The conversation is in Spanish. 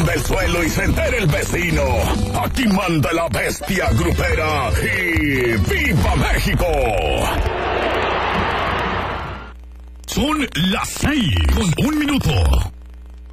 del suelo y se entere el vecino. Aquí manda la bestia grupera y ¡viva México! Son las 6:01.